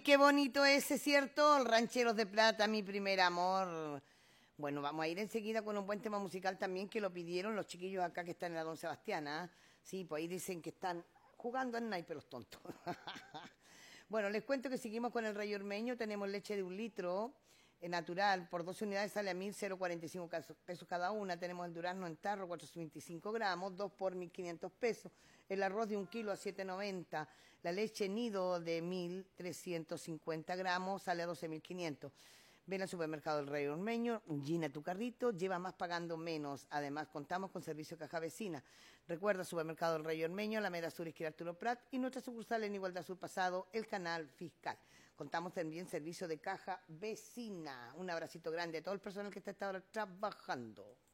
qué bonito ese, ¿cierto? Rancheros de Plata, mi primer amor. Bueno, vamos a ir enseguida con un buen tema musical también que lo pidieron los chiquillos acá que están en la Don Sebastián, ¿ah? Sí, pues ahí dicen que están jugando en naipe los tontos. Bueno, les cuento que seguimos con el Rey Ormeño. Tenemos leche de 1 litro natural. Por 12 unidades sale a 1.045 pesos cada una. Tenemos el durazno en tarro, 425 gramos, 2 por 1.500 pesos. El arroz de 1 kilo a 7,90. La leche nido de 1.350 gramos sale a 12.500. Ven al supermercado del Rey Ormeño, llena tu carrito, lleva más pagando menos. Además, contamos con servicio caja vecina. Recuerda, supermercado del Rey Ormeño, Alameda Sur, esquina Arturo Prat y nuestra sucursal en Igualdad Sur Pasado, el Canal Fiscal. Contamos también servicio de caja vecina. Un abracito grande a todo el personal que está ahora trabajando.